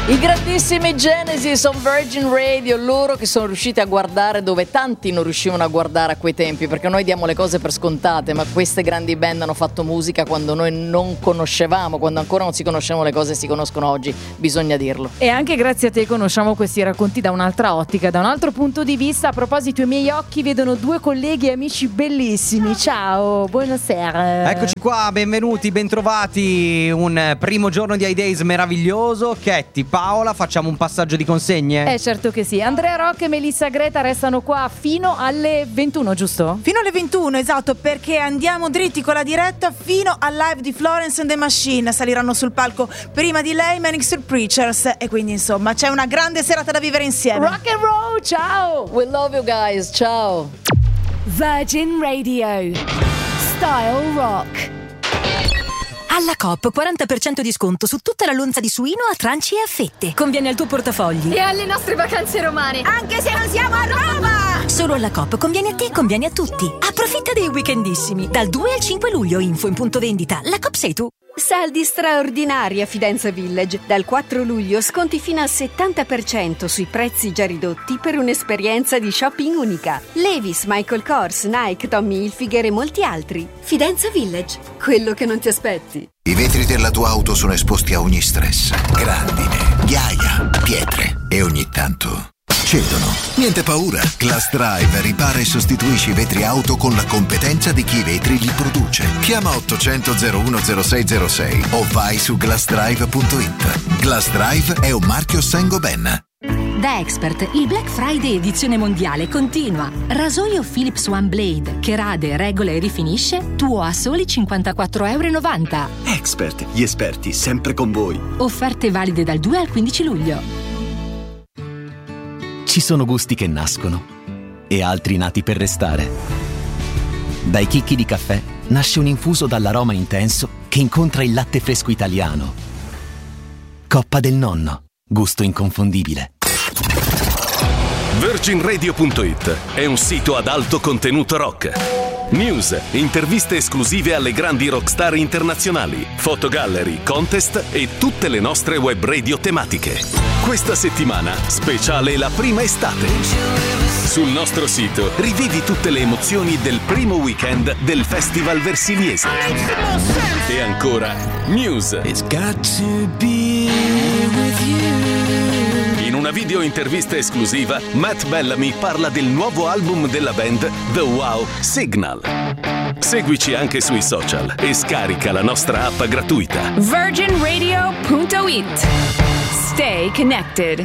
I grandissimi Genesis on Virgin Radio, loro che sono riusciti a guardare dove tanti non riuscivano a guardare a quei tempi, perché noi diamo le cose per scontate, ma queste grandi band hanno fatto musica quando noi non conoscevamo, quando ancora non si conoscevano le cose che si conoscono oggi, bisogna dirlo. E anche grazie a te conosciamo questi racconti da un'altra ottica, da un altro punto di vista. A proposito, i miei occhi vedono due colleghi e amici bellissimi. Ciao, buonasera. Eccoci qua, benvenuti, bentrovati. Un primo giorno di iDays meraviglioso. Chetti, Paola, facciamo un passaggio di consegne? Certo che sì. Andrea Rocca e Melissa Greta restano qua fino alle 21, giusto? Fino alle 21, esatto, perché andiamo dritti con la diretta fino al live di Florence and the Machine. Saliranno sul palco prima di lei Manic Street Preachers, e quindi insomma c'è una grande serata da vivere insieme. Rock and roll, ciao! We love you guys, ciao! Virgin Radio Style Rock. Alla Coop 40% di sconto su tutta la lonza di suino a tranci e a fette. Conviene al tuo portafogli E alle nostre vacanze romane. Anche se non siamo a Roma! Solo alla Coop conviene a te, conviene a tutti. Approfitta dei weekendissimi. Dal 2 al 5 luglio, info in punto vendita. La Coop sei tu. Saldi straordinari a Fidenza Village. Dal 4 luglio sconti fino al 70% sui prezzi già ridotti per un'esperienza di shopping unica. Levi's, Michael Kors, Nike, Tommy Hilfiger e molti altri. Fidenza Village, quello che non ti aspetti. I vetri della tua auto sono esposti a ogni stress. Grandine, ghiaia, pietre e ogni tanto cedono. Niente paura. Glass Drive ripara e sostituisce i vetri auto con la competenza di chi i vetri li produce. Chiama 800 01 0606 o vai su glassdrive.it. Glass Drive è un marchio Saint-Gobain. Da Expert, il Black Friday edizione mondiale continua. Rasoio Philips One Blade, che rade, regola e rifinisce, tuo a soli €54,90. Expert, gli esperti sempre con voi. Offerte valide dal 2 al 15 luglio. Ci sono gusti che nascono e altri nati per restare. Dai chicchi di caffè nasce un infuso dall'aroma intenso che incontra il latte fresco italiano. Coppa del Nonno, gusto inconfondibile. Virginradio.it è un sito ad alto contenuto rock. News, interviste esclusive alle grandi rockstar internazionali, fotogallery, contest e tutte le nostre web radio tematiche. Questa settimana, speciale la prima estate. Sul nostro sito rivivi tutte le emozioni del primo weekend del Festival Versiliese. E ancora, News. In una video intervista esclusiva, Matt Bellamy parla del nuovo album della band The Wow, Signal. Seguici anche sui social e scarica la nostra app gratuita. virginradio.it. Stay connected.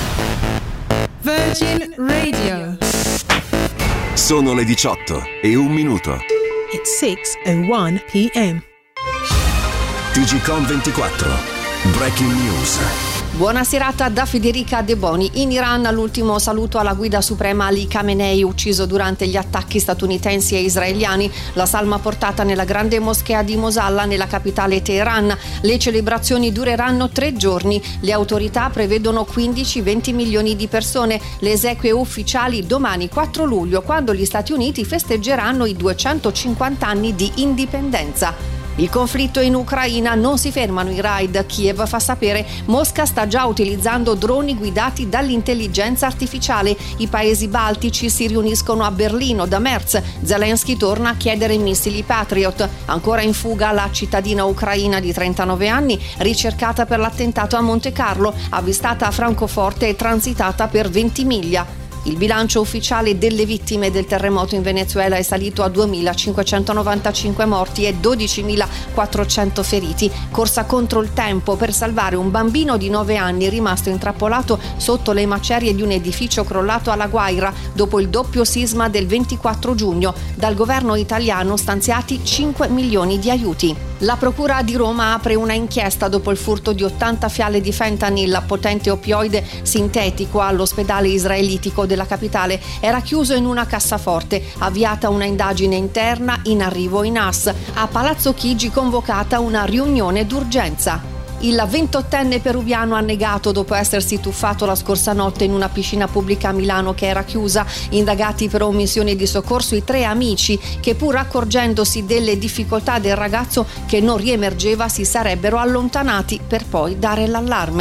Virgin Radio. Sono le 18:01. It's 6:01 p.m. TGcom 24. Breaking news. Buona serata da Federica De Boni. In Iran l'ultimo saluto alla guida suprema Ali Khamenei, ucciso durante gli attacchi statunitensi e israeliani. La salma portata nella grande moschea di Mosalla, nella capitale Teheran. Le celebrazioni dureranno 3 giorni. Le autorità prevedono 15-20 milioni di persone. Le esequie ufficiali domani 4 luglio, quando gli Stati Uniti festeggeranno i 250 anni di indipendenza. Il conflitto in Ucraina, non si fermano i raid. Kiev fa sapere Mosca sta già utilizzando droni guidati dall'intelligenza artificiale. I paesi baltici si riuniscono a Berlino da Merz. Zelensky torna a chiedere missili Patriot. Ancora in fuga la cittadina ucraina di 39 anni, ricercata per l'attentato a Monte Carlo, avvistata a Francoforte e transitata per Ventimiglia. Il bilancio ufficiale delle vittime del terremoto in Venezuela è salito a 2.595 morti e 12.400 feriti. Corsa contro il tempo per salvare un bambino di 9 anni rimasto intrappolato sotto le macerie di un edificio crollato alla Guaira dopo il doppio sisma del 24 giugno. Dal governo italiano stanziati 5 milioni di aiuti. La Procura di Roma apre una inchiesta dopo il furto di 80 fiale di fentanyl, potente opioide sintetico, all'ospedale israelitico della capitale. Era chiuso in una cassaforte. Avviata una indagine interna, in arrivo i NAS. A Palazzo Chigi convocata una riunione d'urgenza. Il 28enne peruviano ha negato dopo essersi tuffato la scorsa notte in una piscina pubblica a Milano che era chiusa. Indagati per omissione di soccorso i 3 amici che, pur accorgendosi delle difficoltà del ragazzo che non riemergeva, si sarebbero allontanati per poi dare l'allarme.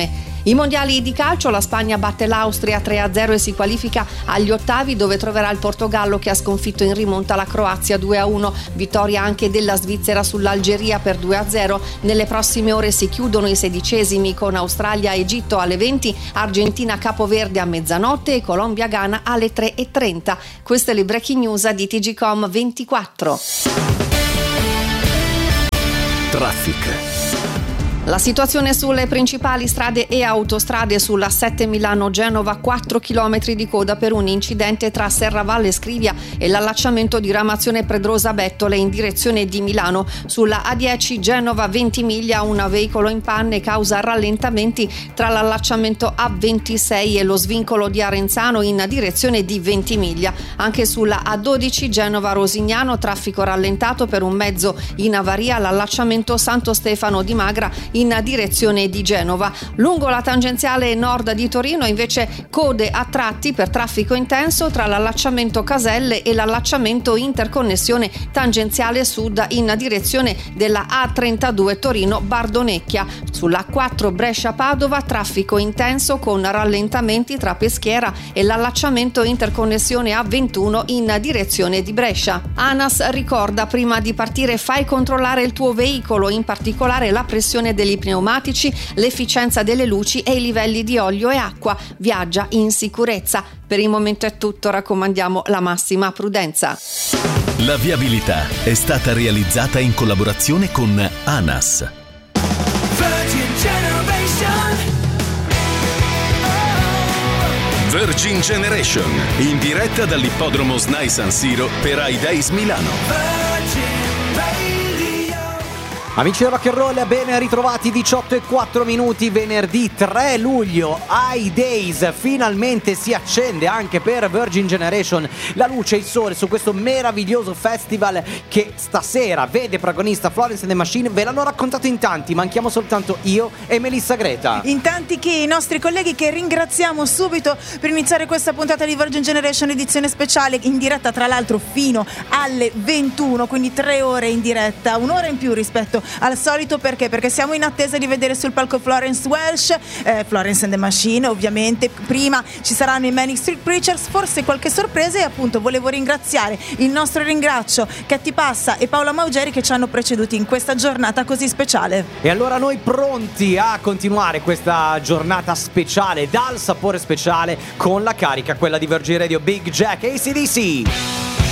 I mondiali di calcio, la Spagna batte l'Austria 3-0 e si qualifica agli ottavi, dove troverà il Portogallo che ha sconfitto in rimonta la Croazia 2-1. Vittoria anche della Svizzera sull'Algeria per 2-0. Nelle prossime ore si chiudono i 16esimi con Australia-Egitto alle 20, Argentina-Capoverde a mezzanotte e Colombia-Ghana alle 3:30. Queste le breaking news di TGcom 24. Traffic. La situazione sulle principali strade e autostrade: sulla 7 Milano-Genova 4 km di coda per un incidente tra Serravalle Scrivia e l'allacciamento di Ramazione Predrosa Bettole in direzione di Milano. Sulla A10 Genova Ventimiglia un veicolo in panne causa rallentamenti tra l'allacciamento A26 e lo svincolo di Arenzano in direzione di Ventimiglia. Anche sulla A12 Genova Rosignano traffico rallentato per un mezzo in avaria all'allacciamento Santo Stefano di Magra in direzione di Genova. Lungo la tangenziale nord di Torino invece code a tratti per traffico intenso tra l'allacciamento Caselle e l'allacciamento interconnessione tangenziale sud in direzione della A32 Torino-Bardonecchia. Sulla A4 Brescia-Padova traffico intenso con rallentamenti tra Peschiera e l'allacciamento interconnessione A21 in direzione di Brescia. ANAS ricorda: prima di partire fai controllare il tuo veicolo, in particolare la pressione degli pneumatici, l'efficienza delle luci e i livelli di olio e acqua. Viaggia in sicurezza. Per il momento è tutto, raccomandiamo la massima prudenza. La viabilità è stata realizzata in collaborazione con ANAS. Virgin Generation, in diretta dall'ippodromo SNAI San Siro per High Days Milano. Amici del rock and roll, ben ritrovati. 18:04, venerdì 3 luglio, High Days. Finalmente si accende anche per Virgin Generation la luce e il sole su questo meraviglioso festival che stasera vede protagonista Florence and the Machine. Ve l'hanno raccontato in tanti, manchiamo soltanto io e Melissa Greta. In tanti che i nostri colleghi, che ringraziamo subito per iniziare questa puntata di Virgin Generation edizione speciale, in diretta tra l'altro fino alle 21, quindi 3 ore in diretta, un'ora in più rispetto al solito. Perché siamo in attesa di vedere sul palco Florence Welch, Florence and the Machine ovviamente. Prima ci saranno i Manic Street Preachers, forse qualche sorpresa, e appunto volevo ringraziare il nostro ringrazzio Katy Passa e Paola Maugeri che ci hanno preceduti in questa giornata così speciale. E allora noi pronti a continuare questa giornata speciale, dal sapore speciale, con la carica, quella di Virgin Radio. Big Jack, AC/DC.